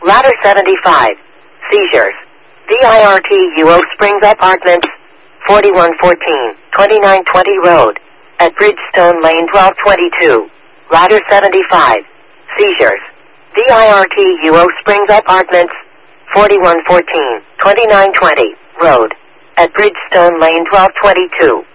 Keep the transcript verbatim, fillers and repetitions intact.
Ladder seventy-five. Seizures. D I R T U O Springs Apartments, forty-one fourteen, twenty-nine twenty Road, at Bridgestone Lane twelve twenty-two. Ladder seventy-five. Seizures. D I R T U O Springs Apartments, forty-one fourteen, twenty-nine twenty Road, at Bridgestone Lane twelve twenty-two.